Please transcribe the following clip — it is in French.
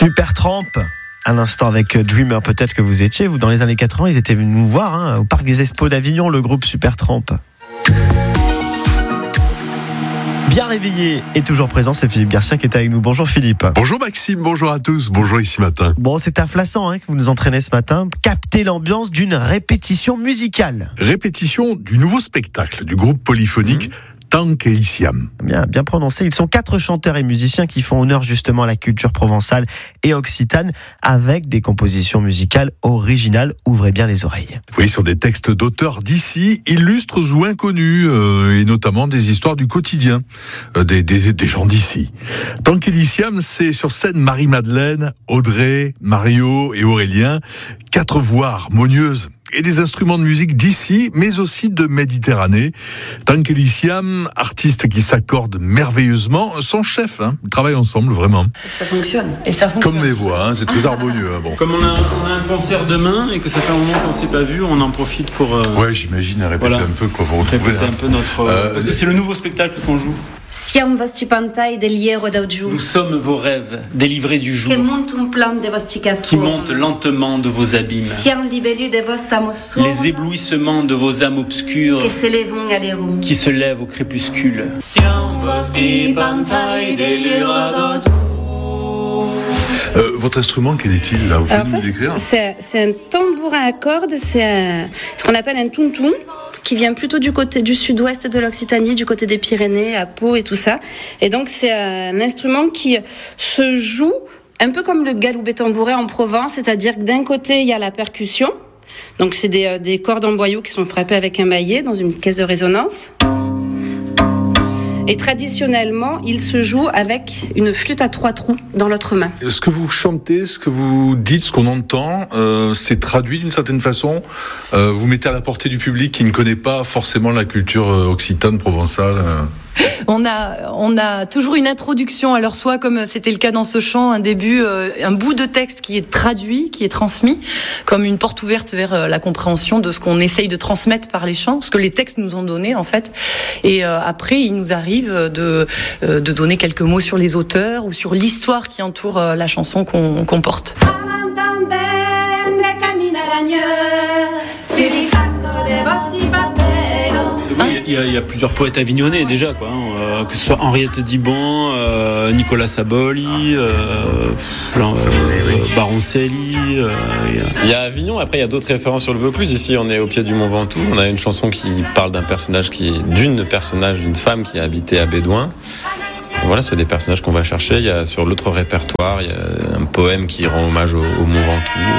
Supertramp, à l'instant avec Dreamer, peut-être que vous étiez, vous dans les années 80, ils étaient venus nous voir au Parc des Expos d'Avignon, le groupe Supertramp. Bien réveillé et toujours présent, c'est Philippe Garcia qui est avec nous. Bonjour Philippe. Bonjour Maxime, bonjour à tous, bonjour ici matin. Bon, c'est à Flassan que vous nous entraînez ce matin. Captez l'ambiance d'une répétition musicale. Répétition du nouveau spectacle du groupe polyphonique Tank et Isiam. Bien prononcé. Ils sont 4 chanteurs et musiciens qui font honneur justement à la culture provençale et occitane avec des compositions musicales originales. Ouvrez bien les oreilles. Oui, sur des textes d'auteurs d'ici, illustres ou inconnus, et notamment des histoires du quotidien des gens d'ici. Tank et Isiam, c'est sur scène Marie-Madeleine, Audrey, Mario et Aurélien. 4 voix harmonieuses et des instruments de musique d'ici, mais aussi de Méditerranée. Tank et Isiam, artistes qui s'accordent merveilleusement. Son chef, ils travaillent ensemble vraiment. Ça fonctionne. Comme les voix, c'est très harmonieux. Bon. Comme on a un concert demain et que ça fait un moment qu'on ne s'est pas vu, on en profite pour... Ouais, j'imagine, répéter un peu quoi, vous retrouver. Répéter un peu notre... parce que c'est le nouveau spectacle qu'on joue. Siam vosti pantai del hierro d'aujourd'hui. Nous sommes vos rêves, délivrés du jour, Che monte un plan de vosti qui montent lentement de vos abîmes. Siam libellu de vosta mosso. Les éblouissements de vos âmes obscures Che s'élèvent à l'eau. qui se lèvent au crépuscule. Siam vosti pantai del hierro d'aujourd'hui. Votre instrument, quel est-il là? Vous pouvez nous le décrire? C'est un tambourin à cordes, c'est ce qu'on appelle un tountoun, qui vient plutôt du côté du sud-ouest de l'Occitanie, du côté des Pyrénées, à Pau et tout ça. Et donc c'est un instrument qui se joue un peu comme le galoubet tambourin en Provence, c'est-à-dire que d'un côté il y a la percussion, donc c'est des cordes en boyau qui sont frappées avec un maillet dans une caisse de résonance. Et traditionnellement, il se joue avec une flûte à 3 trous dans l'autre main. Ce que vous chantez, ce que vous dites, ce qu'on entend, c'est traduit d'une certaine façon. Vous mettez à la portée du public qui ne connaît pas forcément la culture occitane, provençale. On a toujours une introduction, alors soit comme c'était le cas dans ce chant, un début, un bout de texte qui est traduit, qui est transmis, comme une porte ouverte vers la compréhension de ce qu'on essaye de transmettre par les chants, ce que les textes nous ont donné en fait. Et après, il nous arrive de donner quelques mots sur les auteurs ou sur l'histoire qui entoure la chanson qu'on porte. Il y a plusieurs poètes avignonnais déjà, que ce soit Henriette Dibon, Nicolas Saboli, Baroncelli. Il y a Avignon, après il y a d'autres références sur le Vaucluse. Ici on est au pied du Mont Ventoux, on a une chanson qui parle d'une femme qui a habité à Bédouin. Voilà, c'est des personnages qu'on va chercher. Il y a sur l'autre répertoire, il y a un poème qui rend hommage au Mont Ventoux.